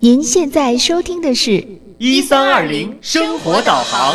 您现在收听的是 1320生活导航。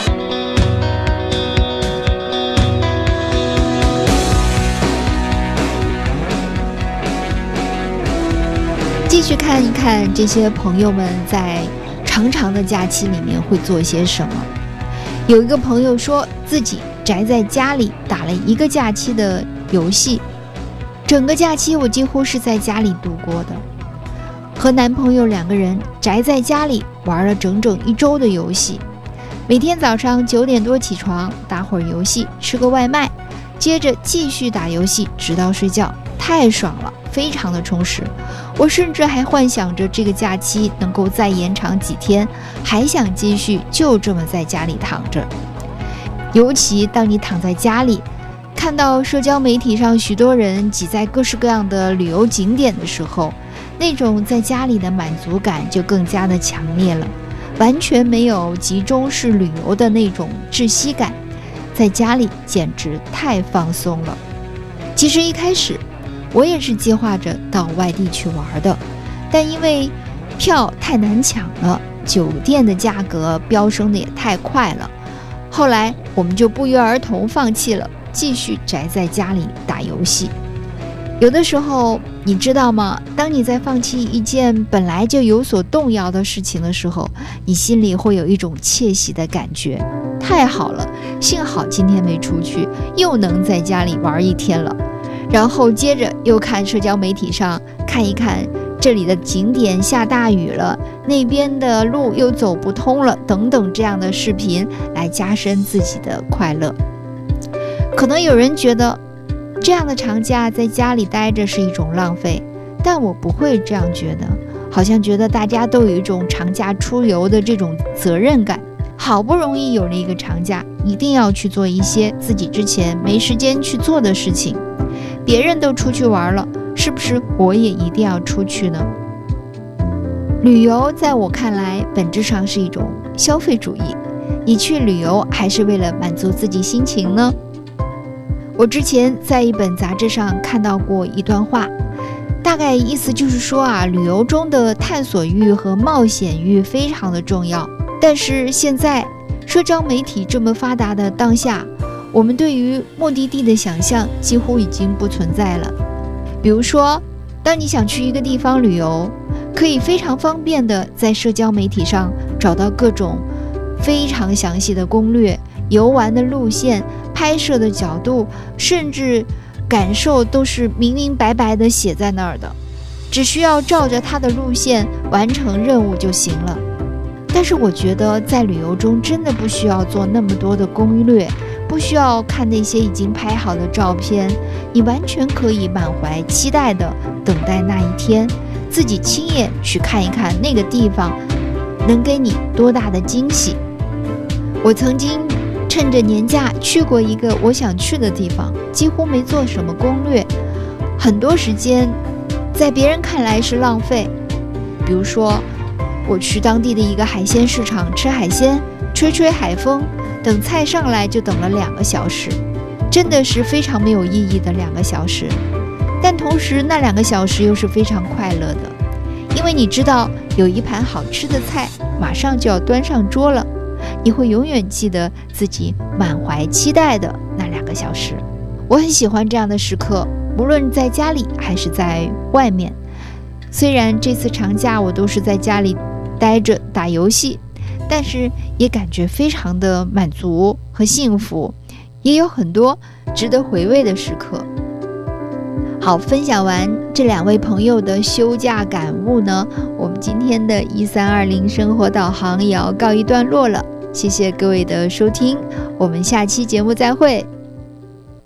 继续看一看这些朋友们在长长的假期里面会做些什么。有一个朋友说自己宅在家里打了一个假期的游戏，整个假期我几乎是在家里度过的。和男朋友2个人宅在家里玩了整整1周的游戏，每天早上9点多起床，打会儿游戏，吃个外卖，接着继续打游戏直到睡觉，太爽了，非常的充实。我甚至还幻想着这个假期能够再延长几天，还想继续就这么在家里躺着。尤其当你躺在家里，看到社交媒体上许多人挤在各式各样的旅游景点的时候，那种在家里的满足感就更加的强烈了，完全没有集中式旅游的那种窒息感，在家里简直太放松了。其实一开始我也是计划着到外地去玩的，但因为票太难抢了，酒店的价格飙升的也太快了，后来我们就不约而同放弃了，继续宅在家里打游戏。有的时候你知道吗，当你在放弃一件本来就有所动摇的事情的时候，你心里会有一种窃喜的感觉，太好了，幸好今天没出去，又能在家里玩1天了。然后接着又看社交媒体上看一看这里的景点下大雨了，那边的路又走不通了，等等这样的视频来加深自己的快乐。可能有人觉得这样的长假在家里待着是一种浪费，但我不会这样觉得，好像觉得大家都有一种长假出游的这种责任感，好不容易有了一个长假，一定要去做一些自己之前没时间去做的事情。别人都出去玩了，是不是我也一定要出去呢？旅游在我看来本质上是一种消费主义，你去旅游还是为了满足自己心情呢？我之前在一本杂志上看到过一段话，大概意思就是说旅游中的探索欲和冒险欲非常的重要，但是现在社交媒体这么发达的当下，我们对于目的地的想象几乎已经不存在了。比如说，当你想去一个地方旅游，可以非常方便的在社交媒体上找到各种非常详细的攻略，游玩的路线，拍摄的角度，甚至感受都是明明白白的写在那儿的，只需要照着它的路线完成任务就行了。但是我觉得在旅游中真的不需要做那么多的攻略，不需要看那些已经拍好的照片，你完全可以满怀期待的等待那一天，自己亲眼去看一看那个地方能给你多大的惊喜。我曾经趁着年假去过一个我想去的地方，几乎没做什么攻略，很多时间在别人看来是浪费。比如说我去当地的一个海鲜市场吃海鲜，吹海风，等菜上来就等了2个小时，真的是非常没有意义的2个小时。但同时那2个小时又是非常快乐的，因为你知道有一盘好吃的菜马上就要端上桌了，你会永远记得自己满怀期待的那2个小时。我很喜欢这样的时刻，无论在家里还是在外面。虽然这次长假我都是在家里待着打游戏，但是也感觉非常的满足和幸福，也有很多值得回味的时刻。好，分享完这2位朋友的休假感悟呢，我们今天的1320生活导航也要告一段落了。谢谢各位的收听，我们下期节目再会。